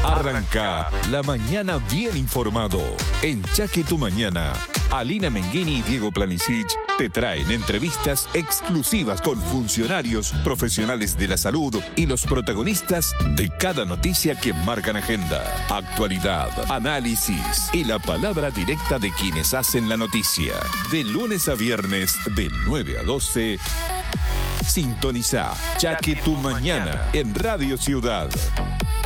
Arranca la mañana bien informado. En Chaque Tu Mañana, Alina Menghini y Diego Planisic te traen entrevistas exclusivas con funcionarios, profesionales de la salud y los protagonistas de cada noticia que marcan agenda, actualidad, análisis y la palabra directa de quienes hacen la noticia. De lunes a viernes, de 9 a 12, sintoniza Chaque Tu Mañana en Radio Ciudad.